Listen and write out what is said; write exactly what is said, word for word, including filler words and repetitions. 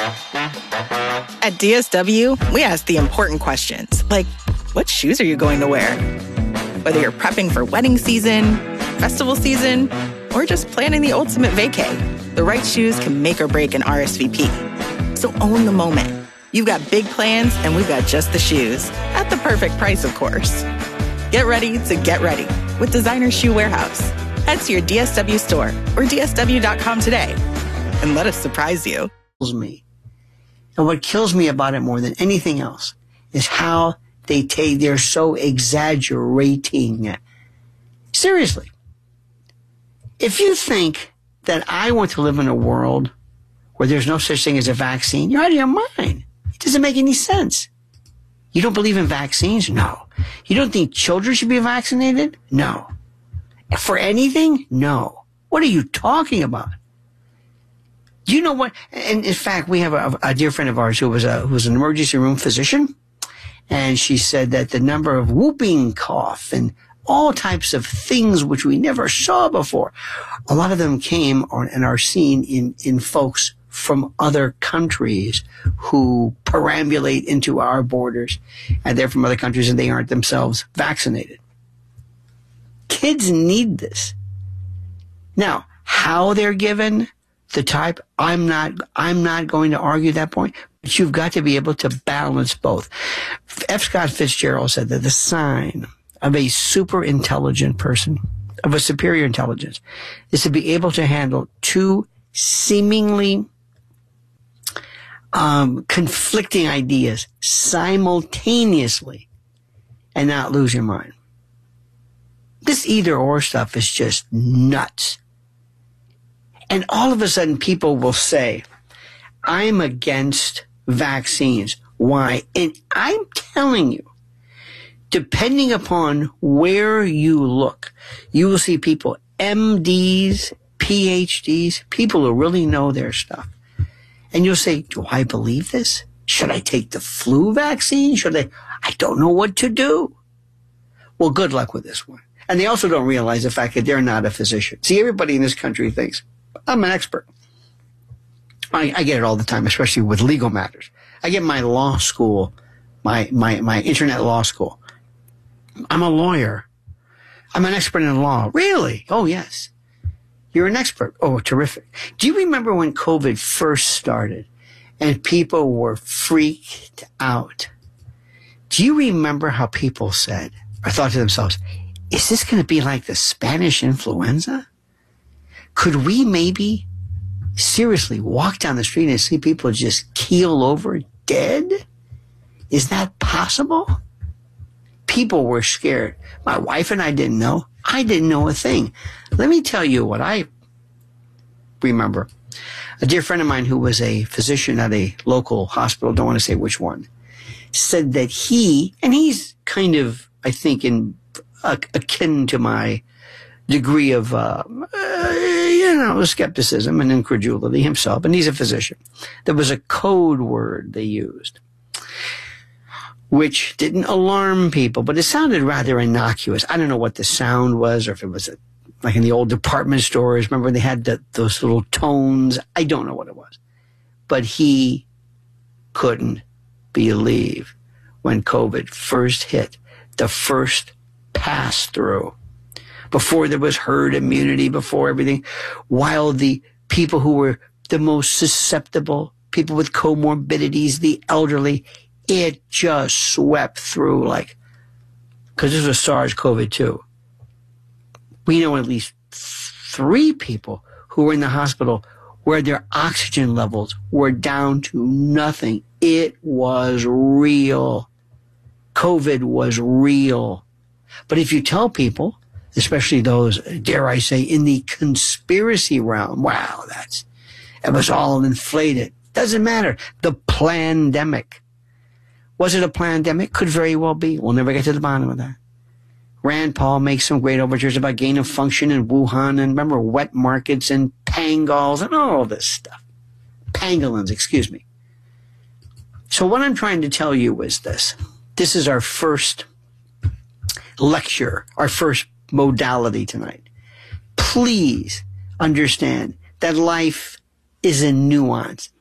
At D S W, we ask the important questions, like, what shoes are you going to wear? Whether you're prepping for wedding season, festival season, or just planning the ultimate vacay, the right shoes can make or break an R S V P. So own the moment. You've got big plans, and we've got just the shoes. At the perfect price, of course. Get ready to get ready with Designer Shoe Warehouse. Head to your D S W store or D S W dot com today and let us surprise you. Me. And what kills me about it more than anything else is how they take, they're so exaggerating. Seriously. If you think that I want to live in a world where there's no such thing as a vaccine, you're out of your mind. It doesn't make any sense. You don't believe in vaccines? No. You don't think children should be vaccinated? No. For anything? No. What are you talking about? Do you know what? And in fact, we have a, a dear friend of ours who was a, who was an emergency room physician. And she said that the number of whooping cough and all types of things which we never saw before, a lot of them came on, and are seen in, in folks from other countries who perambulate into our borders, and they're from other countries and they aren't themselves vaccinated. Kids need this. Now, how they're given the type, I'm not, I'm not going to argue that point, but you've got to be able to balance both. F. Scott Fitzgerald said that the sign of a super intelligent person, of a superior intelligence, is to be able to handle two seemingly um, conflicting ideas simultaneously and not lose your mind. This either or stuff is just nuts. And all of a sudden people will say, I'm against vaccines. Why? And I'm telling you, depending upon where you look, you will see people, M Ds, P H Ds, people who really know their stuff. And you'll say, do I believe this? Should I take the flu vaccine? Should I? I don't know what to do. Well, good luck with this one. And they also don't realize the fact that they're not a physician. See, everybody in this country thinks, I'm an expert. I, I get it all the time, especially with legal matters. I get my law school, my, my, my internet law school. I'm a lawyer. I'm an expert in law. Really? Oh, yes. You're an expert. Oh, terrific. Do you remember when COVID first started and people were freaked out? Do you remember how people said or thought to themselves, is this going to be like the Spanish influenza? Could we maybe seriously walk down the street and see people just keel over dead? Is that possible? People were scared. My wife and I didn't know. I didn't know a thing. Let me tell you what I remember. A dear friend of mine who was a physician at a local hospital, don't want to say which one, said that he, and he's kind of, I think, in uh, akin to my degree of, uh, uh, you know, skepticism and incredulity himself, and he's a physician. There was a code word they used, which didn't alarm people, but it sounded rather innocuous. I don't know what the sound was, or if it was a, like in the old department stores. Remember they had the, those little tones? I don't know what it was. But he couldn't believe when COVID first hit, the first pass through, before there was herd immunity, before everything, while the people who were the most susceptible, people with comorbidities, the elderly, it just swept through like, because this was SARS-C o V two. We know at least three people who were in the hospital where their oxygen levels were down to nothing. It was real. COVID was real. But if you tell people, especially those, dare I say, in the conspiracy realm, wow, that's, it was all inflated. Doesn't matter. The plandemic. Was it a pandemic? Could very well be. We'll never get to the bottom of that. Rand Paul makes some great overtures about gain of function in Wuhan, and remember wet markets and pangolins and all this stuff. Pangolins, excuse me. So what I'm trying to tell you is this. This is our first lecture, our first modality tonight. Please understand that life is a nuance.